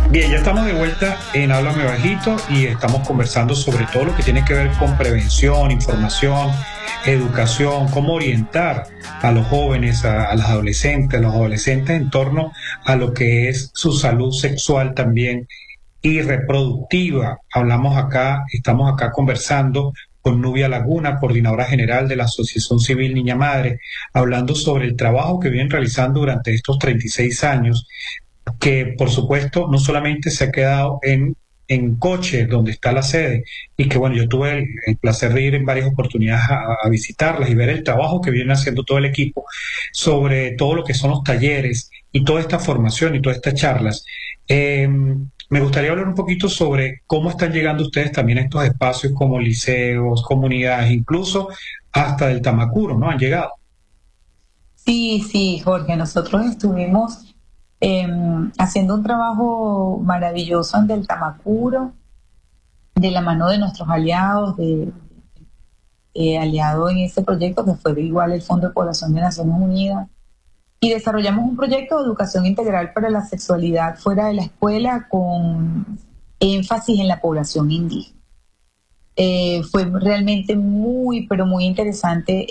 Bien, ya estamos de vuelta en Háblame Bajito y estamos conversando sobre todo lo que tiene que ver con prevención, información, educación, cómo orientar a los jóvenes, a las adolescentes, a los adolescentes en torno a lo que es su salud sexual también y reproductiva. Estamos acá conversando con Nubia Laguna, coordinadora general de la Asociación Civil Niña Madre, hablando sobre el trabajo que vienen realizando durante estos 36 años que por supuesto no solamente se ha quedado en Coche, donde está la sede, y que bueno, yo tuve el placer de ir en varias oportunidades a visitarlas y ver el trabajo que viene haciendo todo el equipo sobre todo lo que son los talleres y toda esta formación y todas estas charlas. Me gustaría hablar un poquito sobre cómo están llegando ustedes también a estos espacios como liceos, comunidades, incluso hasta del Tamacuro, ¿no? Han llegado. Sí, sí, Jorge, nosotros estuvimos haciendo un trabajo maravilloso en Del Tamacuro, de la mano de nuestros aliados, aliado en ese proyecto que fue igual el Fondo de Población de Naciones Unidas, y desarrollamos un proyecto de educación integral para la sexualidad fuera de la escuela con énfasis en la población indígena. Fue realmente muy, pero muy interesante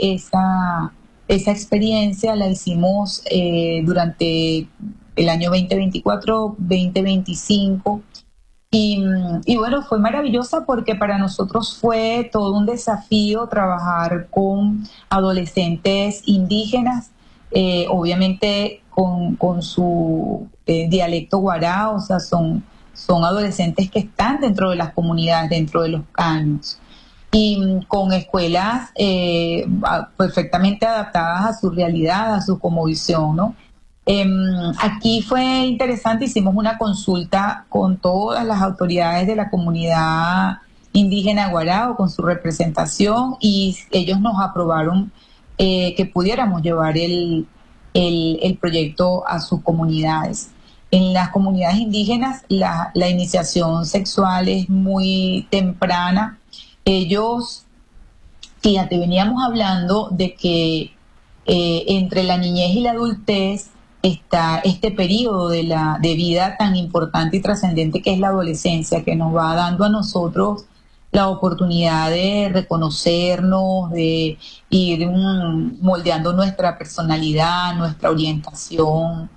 esa experiencia. La hicimos durante el año 2024, 2025. Y bueno, fue maravillosa porque para nosotros fue todo un desafío trabajar con adolescentes indígenas, obviamente con su dialecto guará, o sea, son adolescentes que están dentro de las comunidades, dentro de los caños, y con escuelas perfectamente adaptadas a su realidad, a su cosmovisión, ¿no? Aquí fue interesante, hicimos una consulta con todas las autoridades de la comunidad indígena Guarao, con su representación, y ellos nos aprobaron que pudiéramos llevar el proyecto a sus comunidades. En las comunidades indígenas la iniciación sexual es muy temprana. Ellos, fíjate, veníamos hablando de que entre la niñez y la adultez está este periodo de vida tan importante y trascendente que es la adolescencia, que nos va dando a nosotros la oportunidad de reconocernos, de ir moldeando nuestra personalidad, nuestra orientación,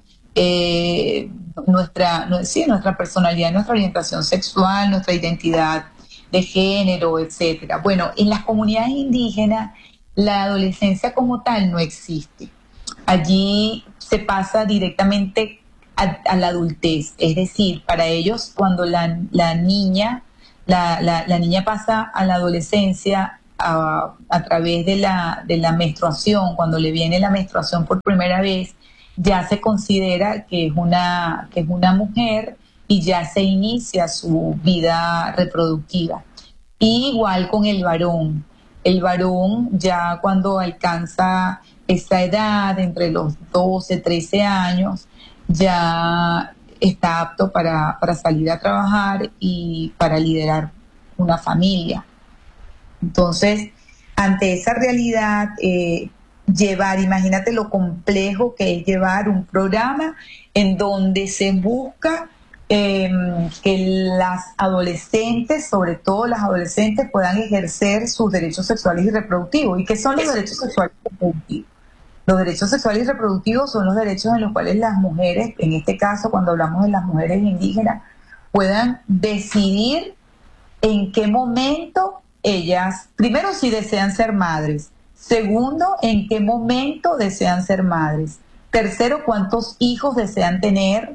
nuestra personalidad, nuestra orientación sexual, nuestra identidad de género, etcétera. Bueno, en las comunidades indígenas la adolescencia como tal no existe. Allí se pasa directamente a la adultez, es decir, para ellos cuando la niña la niña pasa a la adolescencia a través de la menstruación, cuando le viene la menstruación por primera vez, ya se considera que es una mujer y ya se inicia su vida reproductiva. Y igual con el varón. El varón ya cuando alcanza esa edad, entre los 12, 13 años, ya está apto para salir a trabajar y para liderar una familia. Entonces, ante esa realidad, imagínate lo complejo que es llevar un programa en donde se busca que las adolescentes, sobre todo las adolescentes, puedan ejercer sus derechos sexuales y reproductivos. ¿Y qué son los derechos sexuales y reproductivos? Los derechos sexuales y reproductivos son los derechos en los cuales las mujeres, en este caso cuando hablamos de las mujeres indígenas, puedan decidir en qué momento ellas, primero, si desean ser madres; segundo, en qué momento desean ser madres; tercero, cuántos hijos desean tener;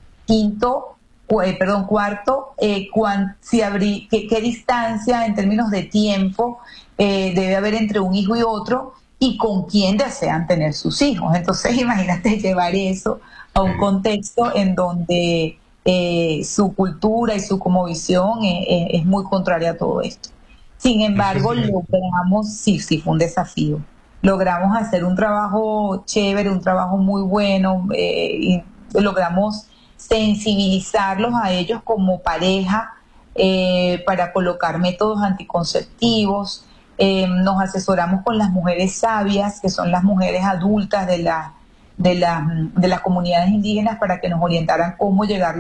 cuarto, qué distancia en términos de tiempo debe haber entre un hijo y otro, y con quién desean tener sus hijos. Entonces, imagínate llevar eso a un contexto en donde su cultura y su cosmovisión es muy contraria a todo esto. Sin Eso es embargo, cierto. logramos, sí, sí, fue un desafío. Logramos hacer un trabajo chévere, un trabajo muy bueno, y logramos sensibilizarlos a ellos como pareja para colocar métodos anticonceptivos. Nos asesoramos con las mujeres sabias, que son las mujeres adultas de las comunidades indígenas, para que nos orientaran cómo llegarle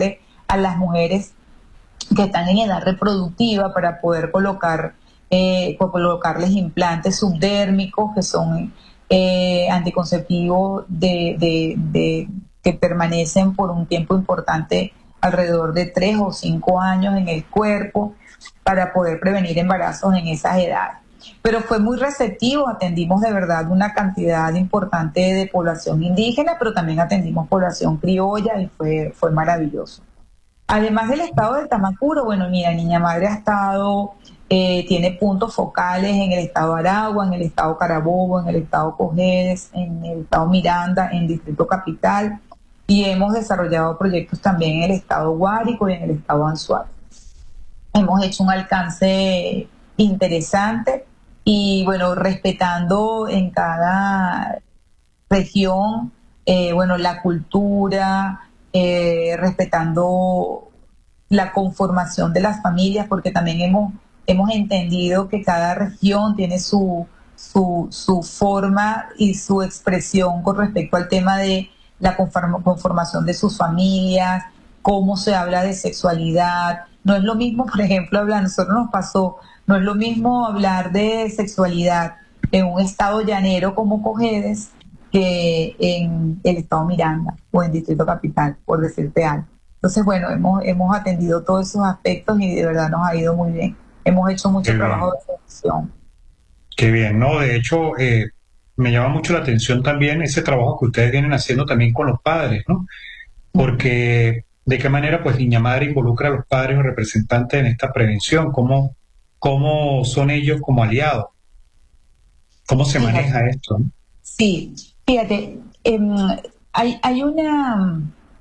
a las mujeres que están en edad reproductiva para poder colocarles implantes subdérmicos que son anticonceptivos que permanecen por un tiempo importante, alrededor de 3 o 5 años en el cuerpo, para poder prevenir embarazos en esas edades. Pero fue muy receptivo, atendimos de verdad una cantidad importante de población indígena, pero también atendimos población criolla y fue maravilloso. Además del estado de Tamacuro, bueno, mira, Niña Madre ha estado, tiene puntos focales en el estado Aragua, en el estado Carabobo, en el estado Cojedes, en el estado Miranda, en Distrito Capital, y hemos desarrollado proyectos también en el estado Guárico y en el estado Anzoátegui. Hemos hecho un alcance interesante y, bueno, respetando en cada región, bueno, la cultura, respetando la conformación de las familias, porque también hemos entendido que cada región tiene su forma y su expresión con respecto al tema de la conformación de sus familias, cómo se habla de sexualidad. No es lo mismo, por ejemplo, nosotros nos pasó, no es lo mismo hablar de sexualidad en un estado llanero como Cojedes que en el estado Miranda o en Distrito Capital, por decirte algo. Entonces, bueno, hemos atendido todos esos aspectos y de verdad nos ha ido muy bien. Hemos hecho mucho trabajo de selección. Qué bien, ¿no? De hecho, me llama mucho la atención también ese trabajo que ustedes vienen haciendo también con los padres, ¿no? Porque de qué manera pues Niña Madre involucra a los padres o representantes en esta prevención, cómo son ellos como aliados, cómo se maneja esto, ¿no? Sí, fíjate, hay una...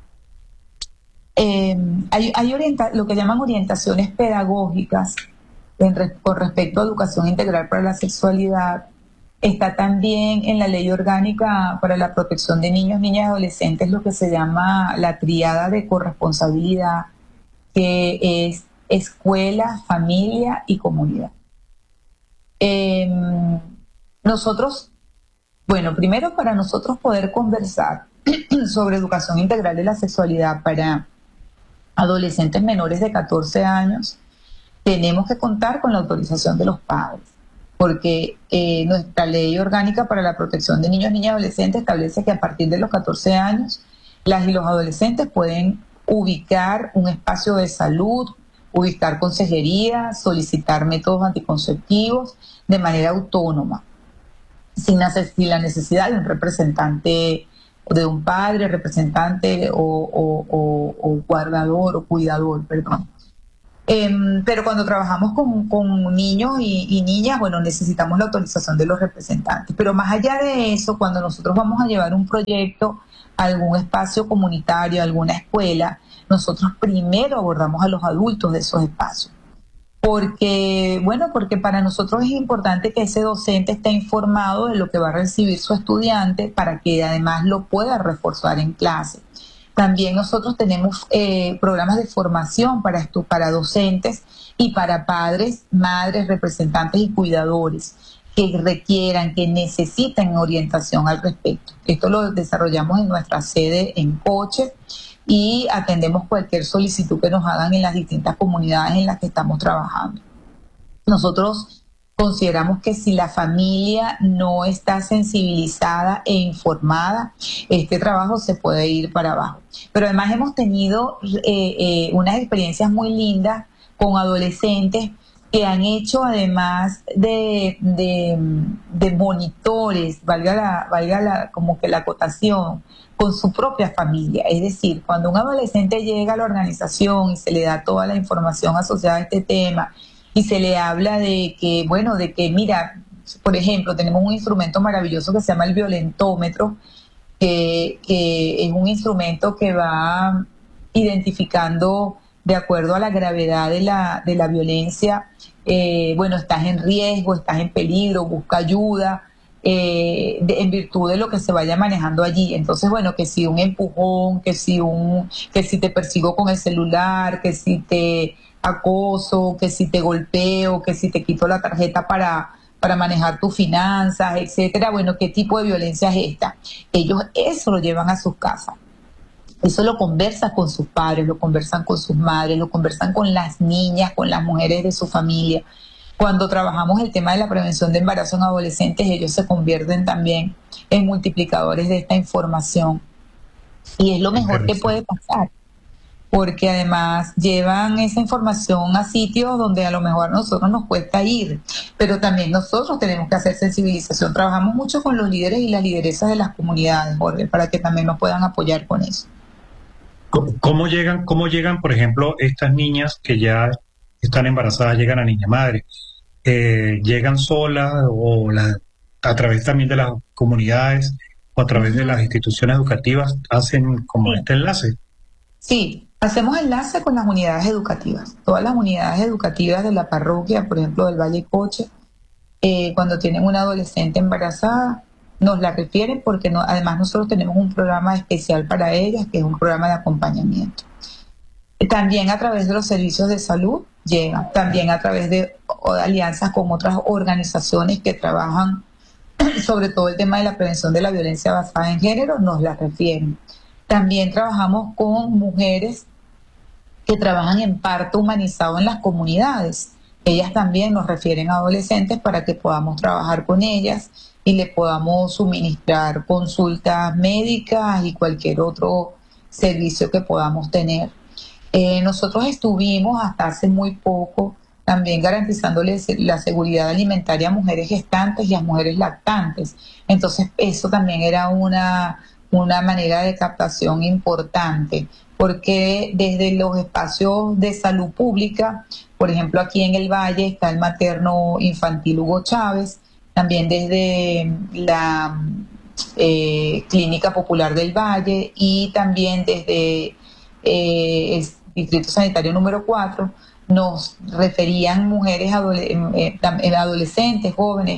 lo que llaman orientaciones pedagógicas con respecto a educación integral para la sexualidad. Está también en la Ley Orgánica para la Protección de Niños, Niñas y Adolescentes lo que se llama la triada de corresponsabilidad, que es escuela, familia y comunidad. Nosotros, bueno, primero para nosotros poder conversar sobre educación integral de la sexualidad para adolescentes menores de 14 años, tenemos que contar con la autorización de los padres, porque nuestra Ley Orgánica para la Protección de Niños, Niñas y Adolescentes establece que a partir de los 14 años las y los adolescentes pueden ubicar un espacio de salud, ubicar consejería, solicitar métodos anticonceptivos de manera autónoma, sin la necesidad de un representante o de un padre, representante o guardador o cuidador, perdón. Pero cuando trabajamos con niños y niñas, bueno, necesitamos la autorización de los representantes. Pero más allá de eso, cuando nosotros vamos a llevar un proyecto a algún espacio comunitario, a alguna escuela, nosotros primero abordamos a los adultos de esos espacios. Porque para nosotros es importante que ese docente esté informado de lo que va a recibir su estudiante para que además lo pueda reforzar en clase. También nosotros tenemos programas de formación para docentes y para padres, madres, representantes y cuidadores que requieran, que necesiten orientación al respecto. Esto lo desarrollamos en nuestra sede en Coche y atendemos cualquier solicitud que nos hagan en las distintas comunidades en las que estamos trabajando. Nosotros consideramos que si la familia no está sensibilizada e informada, este trabajo se puede ir para abajo. Pero además hemos tenido unas experiencias muy lindas con adolescentes que han hecho, además de monitores, valga como que la acotación, con su propia familia. Es decir, cuando un adolescente llega a la organización y se le da toda la información asociada a este tema y se le habla de que, mira, por ejemplo, tenemos un instrumento maravilloso que se llama el violentómetro, que es un instrumento que va identificando de acuerdo a la gravedad de la violencia, estás en riesgo, estás en peligro, busca ayuda, en virtud de lo que se vaya manejando allí. Entonces, que si un empujón, que si te persigo con el celular, que si te acoso, que si te golpeo, que si te quito la tarjeta para manejar tus finanzas, etcétera, ¿qué tipo de violencia es esta? Ellos eso lo llevan a sus casas. Eso lo conversan con sus padres, lo conversan con sus madres, lo conversan con las niñas, con las mujeres de su familia. Cuando trabajamos el tema de la prevención de embarazo en adolescentes, ellos se convierten también en multiplicadores de esta información. Y es lo mejor que puede pasar, porque además llevan esa información a sitios donde a lo mejor a nosotros nos cuesta ir, pero también nosotros tenemos que hacer sensibilización. Trabajamos mucho con los líderes y las lideresas de las comunidades, Jorge, para que también nos puedan apoyar con eso. Cómo llegan, por ejemplo, estas niñas que ya están embarazadas, llegan a Niña Madre? ¿Llegan solas o a través también de las comunidades o a través de las instituciones educativas hacen como Sí. este enlace? Sí, hacemos enlace con las unidades educativas. Todas las unidades educativas de la parroquia, por ejemplo, del Valle Coche, cuando tienen una adolescente embarazada, nos la refieren porque además nosotros tenemos un programa especial para ellas, que es un programa de acompañamiento. También a través de los servicios de salud llega, también a través de alianzas con otras organizaciones que trabajan sobre todo el tema de la prevención de la violencia basada en género, nos la refieren. También trabajamos con mujeres que trabajan en parto humanizado en las comunidades. Ellas también nos refieren a adolescentes para que podamos trabajar con ellas y le podamos suministrar consultas médicas y cualquier otro servicio que podamos tener. Nosotros estuvimos hasta hace muy poco también garantizándoles la seguridad alimentaria a mujeres gestantes y a mujeres lactantes. Entonces, eso también era una manera de captación importante, porque desde los espacios de salud pública, por ejemplo, aquí en el Valle está el materno infantil Hugo Chávez, también desde la Clínica Popular del Valle y también desde el Distrito Sanitario número 4, nos referían mujeres adolescentes, jóvenes,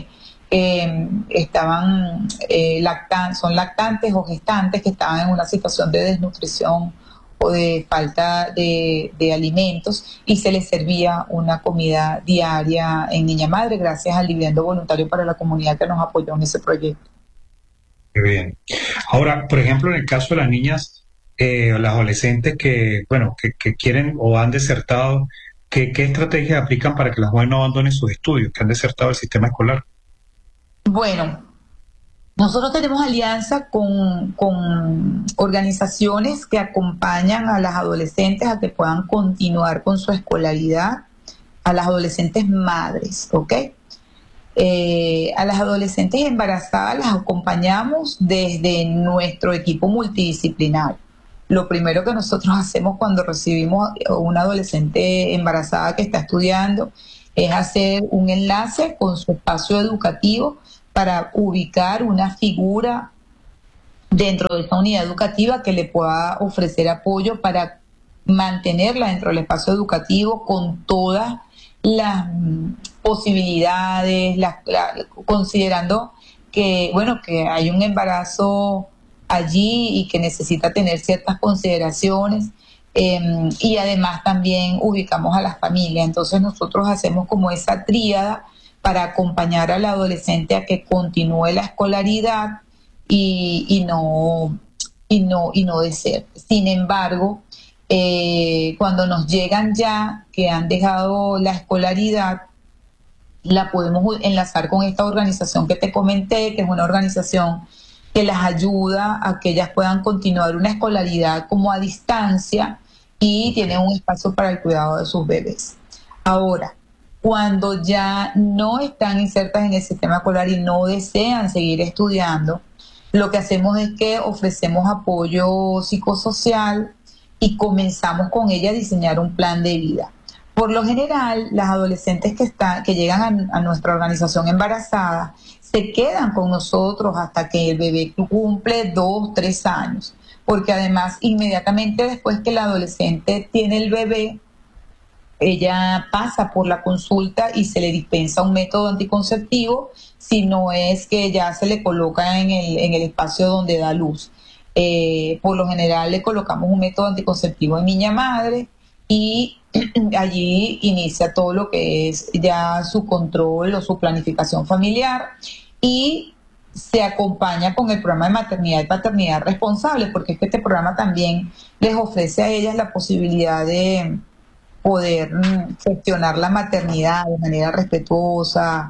estaban son lactantes o gestantes que estaban en una situación de desnutrición o de falta de alimentos y se les servía una comida diaria en Niña Madre gracias al dividendo voluntario para la comunidad que nos apoyó en ese proyecto. Qué bien. Ahora, por ejemplo, en el caso de las niñas o las adolescentes que, bueno, que quieren o han desertado, ¿qué estrategias aplican para que las jóvenes no abandonen sus estudios, que han desertado el sistema escolar? Bueno, nosotros tenemos alianza con organizaciones que acompañan a las adolescentes a que puedan continuar con su escolaridad, a las adolescentes madres, ¿ok? A las adolescentes embarazadas las acompañamos desde nuestro equipo multidisciplinar. Lo primero que nosotros hacemos cuando recibimos una adolescente embarazada que está estudiando es hacer un enlace con su espacio educativo para ubicar una figura dentro de esta unidad educativa que le pueda ofrecer apoyo para mantenerla dentro del espacio educativo con todas las posibilidades, considerando que, bueno, que hay un embarazo allí y que necesita tener ciertas consideraciones. Y además también ubicamos a las familias. Entonces nosotros hacemos como esa tríada para acompañar al adolescente a que continúe la escolaridad y no deserte. Sin embargo, cuando nos llegan ya que han dejado la escolaridad, la podemos enlazar con esta organización que te comenté, que es una organización que las ayuda a que ellas puedan continuar una escolaridad como a distancia y tienen un espacio para el cuidado de sus bebés. Ahora, cuando ya no están insertas en el sistema escolar y no desean seguir estudiando, lo que hacemos es que ofrecemos apoyo psicosocial y comenzamos con ella a diseñar un plan de vida. Por lo general, las adolescentes que llegan a nuestra organización embarazadas se quedan con nosotros hasta que el bebé cumple 2, 3 años, porque además inmediatamente después que la adolescente tiene el bebé, ella pasa por la consulta y se le dispensa un método anticonceptivo, si no es que ya se le coloca en el espacio donde da luz. Por lo general le colocamos un método anticonceptivo en Niña Madre y allí inicia todo lo que es ya su control o su planificación familiar y se acompaña con el programa de maternidad y paternidad responsable, porque es que este programa también les ofrece a ellas la posibilidad de poder gestionar la maternidad de manera respetuosa,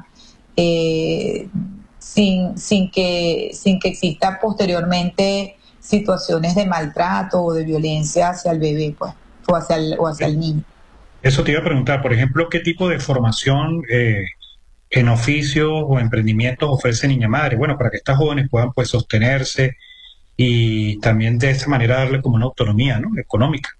sin que exista posteriormente situaciones de maltrato o de violencia hacia el bebé, pues, o hacia el niño. Eso te iba a preguntar, por ejemplo, ¿qué tipo de formación en oficios o emprendimientos ofrece Niña Madre? Bueno, para que estas jóvenes puedan pues sostenerse y también de esa manera darle como una autonomía, ¿no? Económica.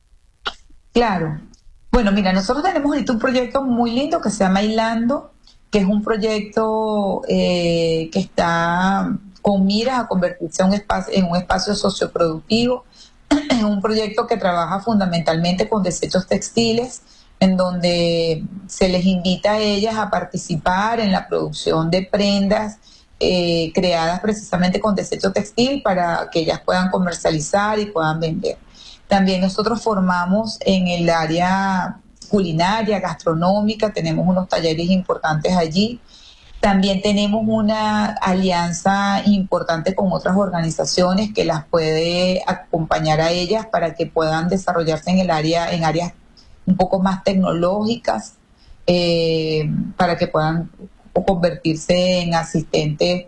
Claro. Bueno, mira, nosotros tenemos ahorita un proyecto muy lindo que se llama Hilando, que es un proyecto que está con miras a convertirse en un espacio socioproductivo. Es un proyecto que trabaja fundamentalmente con desechos textiles, en donde se les invita a ellas a participar en la producción de prendas creadas precisamente con desecho textil para que ellas puedan comercializar y puedan vender. También nosotros formamos en el área culinaria, gastronómica, tenemos unos talleres importantes allí. También tenemos una alianza importante con otras organizaciones que las puede acompañar a ellas para que puedan desarrollarse en áreas un poco más tecnológicas, para que puedan convertirse en asistentes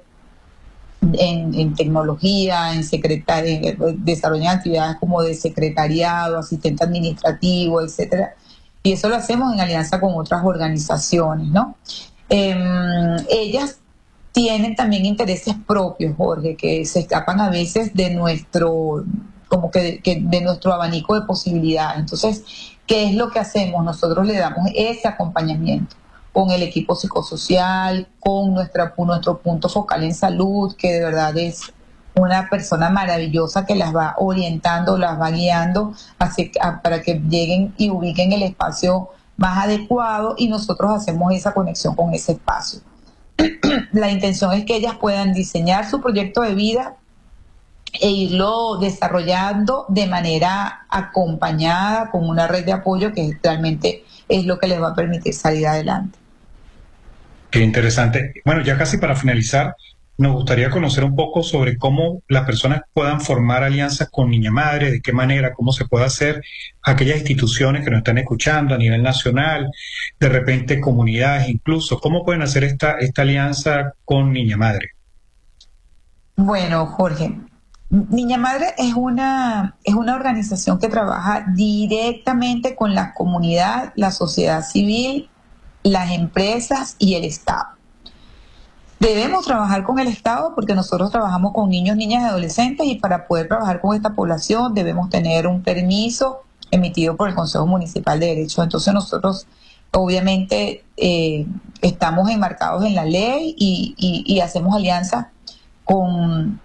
en tecnología, desarrollan actividades como de secretariado, asistente administrativo, etcétera. Y eso lo hacemos en alianza con otras organizaciones, ¿no? Ellas tienen también intereses propios, Jorge, que se escapan a veces de nuestro, como que de nuestro abanico de posibilidades. Entonces, ¿qué es lo que hacemos? Nosotros le damos ese acompañamiento con el equipo psicosocial, con nuestro punto focal en salud, que de verdad es una persona maravillosa que las va orientando, las va guiando para que lleguen y ubiquen el espacio más adecuado, y nosotros hacemos esa conexión con ese espacio. La intención es que ellas puedan diseñar su proyecto de vida e irlo desarrollando de manera acompañada con una red de apoyo que realmente es lo que les va a permitir salir adelante. Qué interesante. Bueno, ya casi para finalizar, nos gustaría conocer un poco sobre cómo las personas puedan formar alianzas con Niña Madre, de qué manera, cómo se puede hacer, aquellas instituciones que nos están escuchando a nivel nacional, de repente comunidades incluso, cómo pueden hacer esta alianza con Niña Madre. Bueno, Jorge, Niña Madre es una organización que trabaja directamente con la comunidad, la sociedad civil, las empresas y el Estado. Debemos trabajar con el Estado porque nosotros trabajamos con niños, niñas y adolescentes, y para poder trabajar con esta población debemos tener un permiso emitido por el Consejo Municipal de Derechos. Entonces nosotros obviamente estamos enmarcados en la ley y hacemos alianzas con,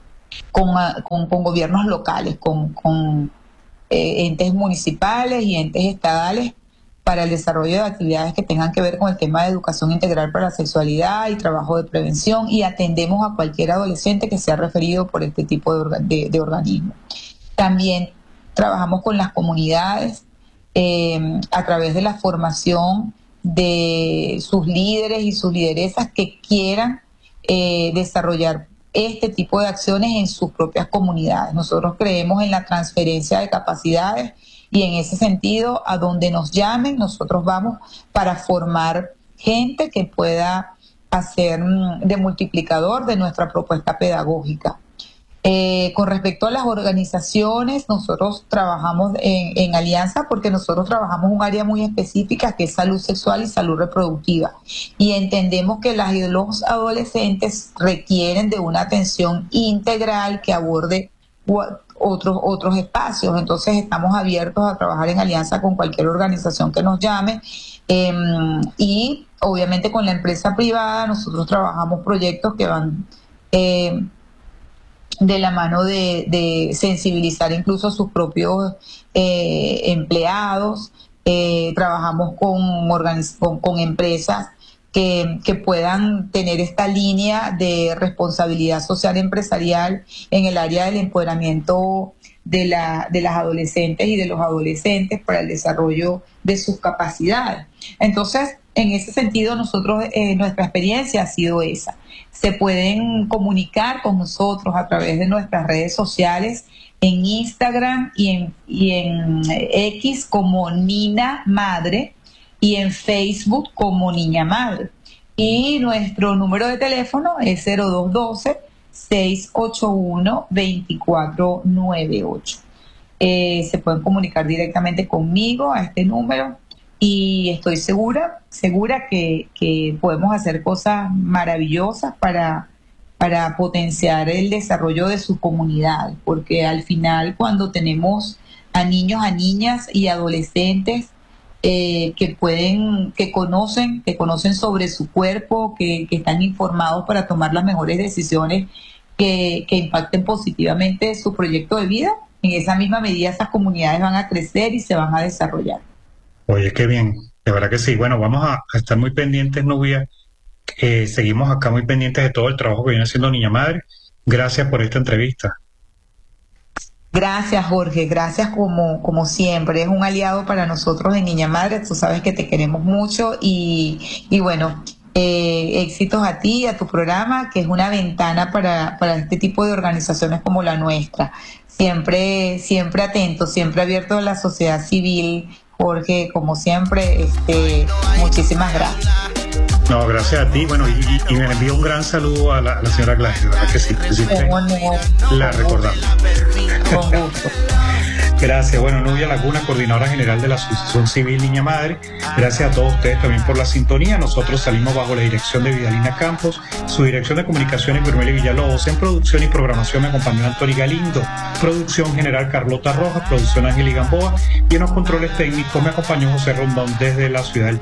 con gobiernos locales, con entes municipales y entes estadales, para el desarrollo de actividades que tengan que ver con el tema de educación integral para la sexualidad y trabajo de prevención, y atendemos a cualquier adolescente que sea referido por este tipo de organismo. También trabajamos con las comunidades a través de la formación de sus líderes y sus lideresas que quieran desarrollar este tipo de acciones en sus propias comunidades. Nosotros creemos en la transferencia de capacidades, y en ese sentido, a donde nos llamen, nosotros vamos para formar gente que pueda hacer de multiplicador de nuestra propuesta pedagógica. Con respecto a las organizaciones, nosotros trabajamos en alianza porque nosotros trabajamos un área muy específica que es salud sexual y salud reproductiva, y entendemos que los adolescentes requieren de una atención integral que aborde otros espacios. Entonces estamos abiertos a trabajar en alianza con cualquier organización que nos llame, y obviamente con la empresa privada nosotros trabajamos proyectos que van de la mano de sensibilizar incluso a sus propios empleados. Trabajamos con empresas que puedan tener esta línea de responsabilidad social empresarial en el área del empoderamiento de las adolescentes y de los adolescentes para el desarrollo de sus capacidades. Entonces, en ese sentido, nosotros, nuestra experiencia ha sido esa. Se pueden comunicar con nosotros a través de nuestras redes sociales, en Instagram y en X como Nina Madre y en Facebook como Niña Madre. Y nuestro número de teléfono es 0212-681-2498. Se pueden comunicar directamente conmigo a este número y estoy segura que podemos hacer cosas maravillosas para potenciar el desarrollo de su comunidad, porque al final cuando tenemos a niños, a niñas y adolescentes que conocen sobre su cuerpo, que están informados para tomar las mejores decisiones que impacten positivamente su proyecto de vida, en esa misma medida esas comunidades van a crecer y se van a desarrollar. Oye, qué bien, de verdad que sí. Bueno, vamos a estar muy pendientes, Nubia. Seguimos acá muy pendientes de todo el trabajo que viene haciendo Niña Madre. Gracias por esta entrevista. Gracias, Jorge, gracias como siempre. Es un aliado para nosotros en Niña Madre, tú sabes que te queremos mucho y bueno, éxitos a ti y a tu programa, que es una ventana para este tipo de organizaciones como la nuestra. Siempre atento, siempre abierto a la sociedad civil, Jorge, como siempre, muchísimas gracias. No, gracias a ti. Bueno, y me envío un gran saludo a la señora Gladys, de verdad que sí, la recordamos. Con gusto. Gracias. Bueno, Nubia Laguna, coordinadora general de la Asociación Civil Niña Madre. Gracias a todos ustedes también por la sintonía. Nosotros salimos bajo la dirección de Vidalina Campos, su dirección de comunicaciones Virmeli Villalobos. En producción y programación me acompañó Antonio Galindo, producción general Carlota Rojas, producción Ángel y Gamboa, y en los controles técnicos me acompañó José Rondón desde la ciudad del